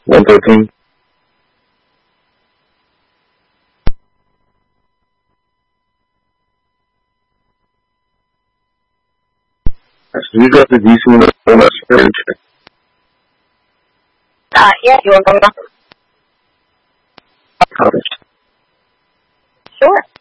113. So you got the DC on that spring check. Yeah, you want to come up? How much? Sure.